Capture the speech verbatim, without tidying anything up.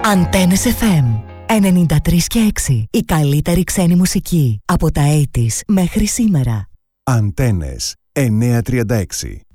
Αντένες εφ εμ ενενήντα τρία και έξι. Η καλύτερη ξένη μουσική από τα ογδόντα μέχρι σήμερα. Αντένες εννιακόσια τριάντα έξι.